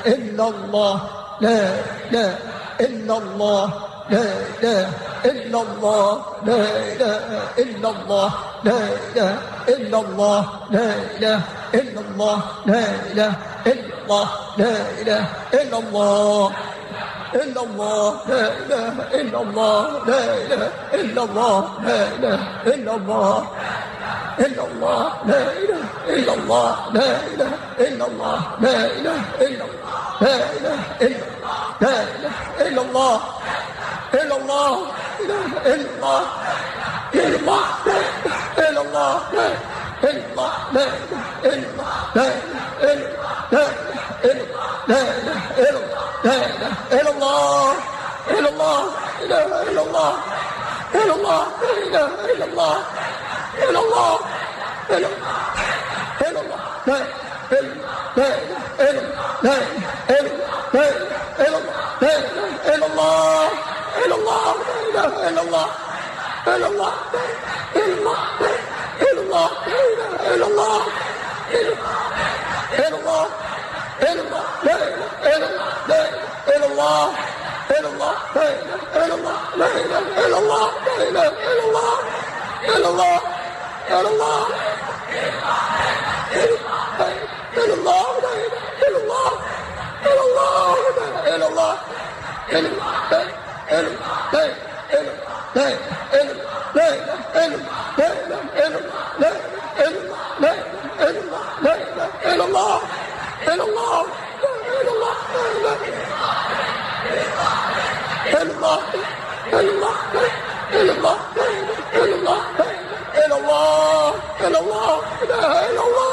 إلا الله لا إله إلا الله لا إله إلا الله لا إله إلا الله لا إله إلا الله لا إله إلا الله لا إله إلا الله لا إله إلا الله إلا الله لا إله إلا الله لا إله إلا الله لا إله إلا الله إلا الله لا إله إلا الله لا إله إلا الله لا إله إلا الله لا إله إلا لا إله إلا الله إلا الله إلا الله إلا الله إلا الله إلا الله لا إله إلا الله إلا الله لا إله إلا الله إلا الله لا إله إلا الله إلا الله إلا الله لا إله إلا الله إلا الله لا إله إلا الله إلا الله إلا الله إلا الله إلا الله إلا الله إلا الله لا إله إلا الله إلا الله لا إله إلا الله لا إله إلا الله لا إله إلا الله إلا الله إلا الله إلا الله لا إله إلا الله إلا الله إلا الله إلا الله إلا الله إلا الله